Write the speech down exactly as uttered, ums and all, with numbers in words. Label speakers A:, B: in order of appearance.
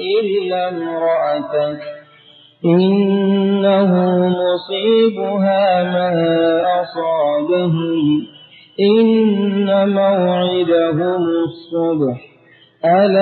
A: إلا امرأتك إنه مصيبها ما أصابهم إن موعدهم الصبح ألا